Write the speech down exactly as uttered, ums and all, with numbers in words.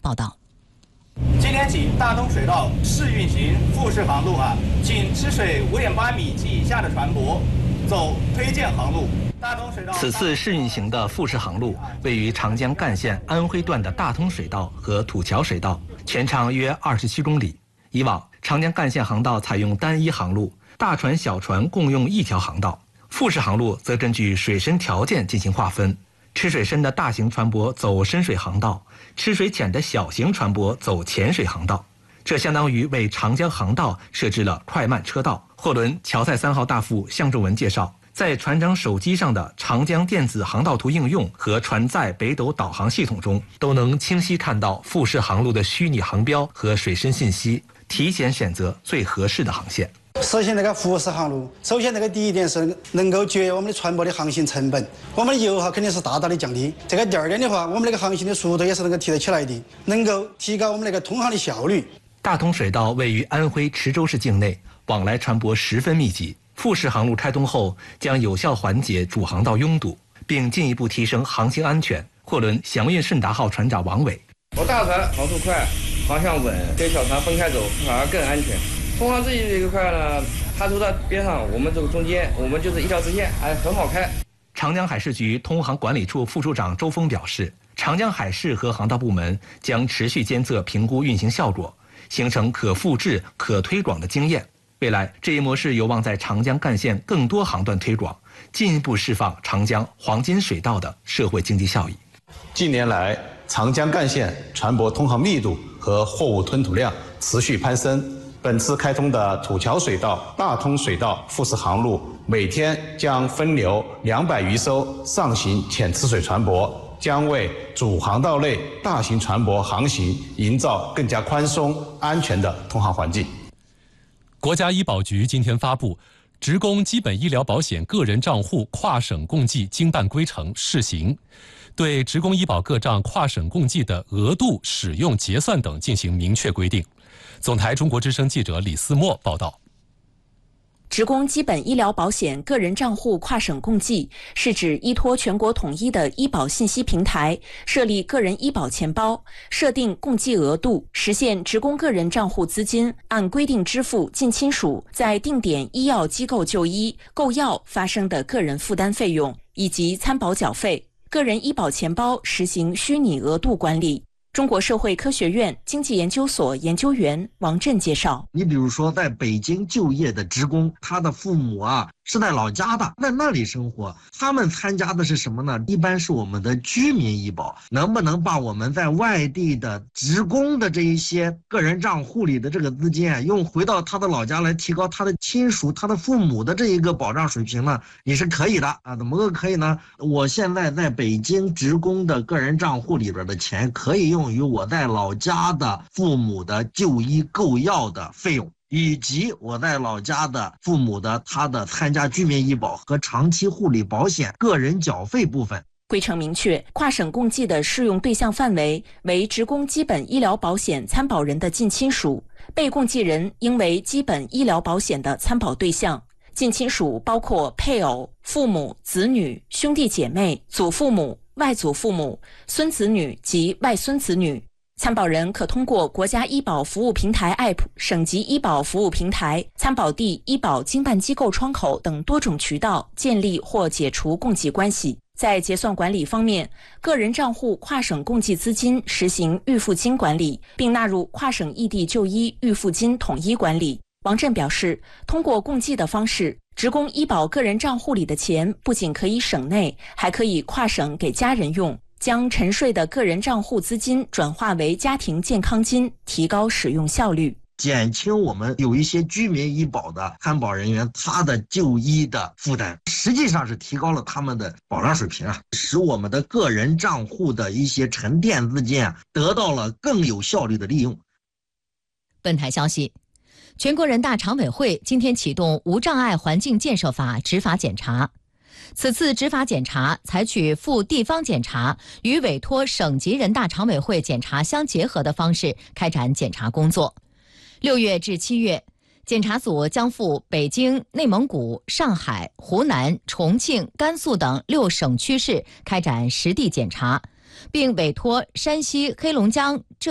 报道。 今天起，大通水道试运行复式航路啊，仅吃水五点八米及以下的船舶走推荐航路。大通水道此次试运行的复式航路位于长江干线安徽段的大通水道和土桥水道，全长约二十七公里。以往长江干线航道采用单一航路，大船小船共用一条航道。复式航路则根据水深条件进行划分，吃水深的大型船舶走深水航道，吃水浅的小型船舶走浅水航道。这相当于为长江航道设置了快慢车道。货轮乔赛三号大副向仲文介绍，在船长手机上的长江电子航道图应用和船载北斗导航系统中，都能清晰看到复式航路的虚拟航标和水深信息，提前选择最合适的航线。 实现那个复式航路，首先那个第一点是能够节约我们的船舶的航行成本，我们的油耗肯定是大大的降低。这个第二点的话，我们那个航行的速度也是能够提得起来的，能够提高我们那个通航的效率。 大通水道位于安徽池州市境内，往来船舶十分密集。复式航路开通后，将有效缓解主航道拥堵，并进一步提升航行安全。货轮祥运顺达号船长王伟： 我大船航速快，航向稳，跟小船分开走反而更安全。通航这一块呢，它走在边上，我们走中间，我们就是一条直线，哎，很好开。 长江海事局通航管理处副处长周峰表示，长江海事和航道部门将持续监测评估运行效果，形成可复制、可推广的经验。未来这一模式有望在长江干线更多航段推广，进一步释放长江黄金水道的社会经济效益。 近年来，长江干线船舶通航密度和货物吞吐量持续攀升。本次开通的土桥水道、大通水道复式航路，每天将分流两百余艘上行浅吃水船舶，将为主航道内大型船舶航行营造更加宽松、安全的通航环境。 国家医保局今天发布职工基本医疗保险个人账户跨省共计经办规程试行，对职工医保个账跨省共计的额度、使用、结算等进行明确规定。总台中国之声记者李思墨报道。 职工基本医疗保险个人账户跨省共计是指依托全国统一的医保信息平台，设立个人医保钱包，设定共计额度，实现职工个人账户资金按规定支付近亲属在定点医药机构就医、购药发生的个人负担费用以及参保缴费。个人医保钱包实行虚拟额度管理。中国社会科学院经济研究所研究员王震介绍， 你比如说在北京就业的职工，他的父母啊是在老家的，在那里生活，他们参加的是什么呢？一般是我们的居民医保，能不能把我们在外地的职工的这一些个人账户里的这个资金啊，用回到他的老家来提高他的亲属、他的父母的这一个保障水平呢？你是可以的啊，怎么个可以呢？我现在在北京职工的个人账户里边的钱可以用于我在老家的父母的就医购药的费用，以及我在老家的父母的他的参加居民医保和长期护理保险个人缴费部分。 规程明确，跨省共计的适用对象范围为职工基本医疗保险参保人的近亲属，被共计人应为基本医疗保险的参保对象。近亲属包括配偶、父母、子女、兄弟姐妹、祖父母、外祖父母、孙子女及外孙子女。参保人可通过国家医保服务平台 A P P、省级医保服务平台、参保地医保经办机构窗口等多种渠道建立或解除共计关系。在结算管理方面，个人账户跨省共计资金实行预付金管理，并纳入跨省异地就医预付金统一管理。王震表示，通过共计的方式，职工医保个人账户里的钱不仅可以省内，还可以跨省给家人用，将沉睡的个人账户资金转化为家庭健康金，提高使用效率， 减轻我们有一些居民医保的参保人员他的就医的负担，实际上是提高了他们的保障水平啊，使我们的个人账户的一些沉淀资金啊得到了更有效率的利用。 本台消息，全国人大常委会今天启动无障碍环境建设法执法检查。此次执法检查采取赴地方检查与委托省级人大常委会检查相结合的方式开展检查工作。六月至七月，检查组将赴北京、内蒙古、上海、湖南、重庆、甘肃等六省区市开展实地检查，并委托山西、黑龙江、浙